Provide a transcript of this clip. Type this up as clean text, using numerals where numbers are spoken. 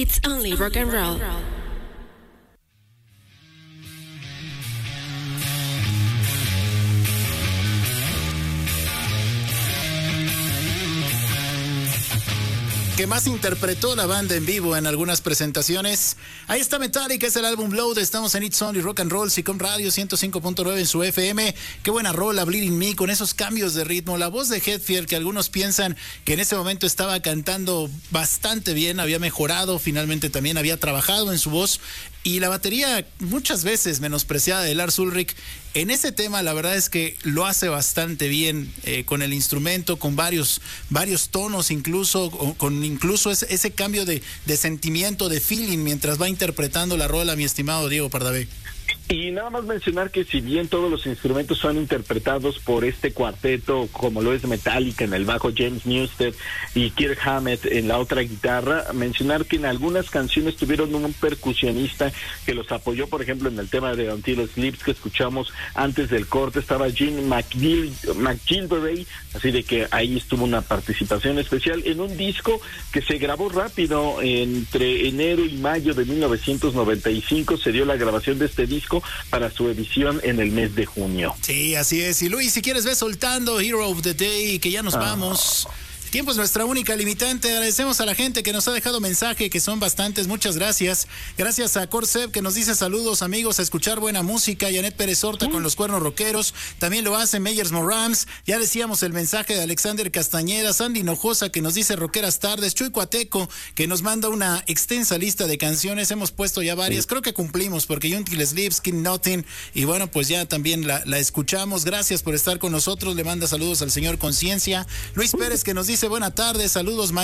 It's only rock and roll. Que más interpretó la banda en vivo en algunas presentaciones. Ahí está Metallica, es el álbum Load. Estamos en It's Only Rock and Roll, Sicom Radio 105.9 en su FM. Qué buena rola, Bleeding Me, con esos cambios de ritmo. La voz de Hetfield, que algunos piensan que en ese momento estaba cantando bastante bien, había mejorado, finalmente también había trabajado en su voz. Y la batería, muchas veces menospreciada de Lars Ulrich, en ese tema la verdad es que lo hace bastante bien, con el instrumento, con varios tonos, incluso ese cambio de sentimiento, de feeling, mientras va interpretando la rola, mi estimado Diego Pardavé. Y nada más mencionar que si bien todos los instrumentos son interpretados por este cuarteto, como lo es Metallica en el bajo, James Newsted y Kirk Hammett en la otra guitarra, mencionar que en algunas canciones tuvieron un percusionista que los apoyó, por ejemplo en el tema de Until It Sleeps que escuchamos antes del corte, estaba Gene McGilveray, así de que ahí estuvo una participación especial en un disco que se grabó rápido. Entre enero y mayo de 1995 se dio la grabación de este disco para su edición en el mes de junio. Sí, así es. Y Luis, si quieres, ve soltando Hero of the Day, que ya nos vamos. El tiempo es nuestra única limitante. Agradecemos a la gente que nos ha dejado mensaje, que son bastantes. Muchas gracias. Gracias a Corsev, que nos dice saludos, amigos, a escuchar buena música. Janet Pérez Horta con los cuernos rockeros. También lo hace Meyers Morams. Ya decíamos el mensaje de Alexander Castañeda. Sandy Hinojosa, que nos dice rockeras tardes. Chuy Cuateco, que nos manda una extensa lista de canciones. Hemos puesto ya varias. Creo que cumplimos, porque Until It Sleeps, Skin Nothing. Y bueno, pues ya también la escuchamos. Gracias por estar con nosotros. Le manda saludos al señor Conciencia. Luis Pérez, que nos dice buena tarde, saludos,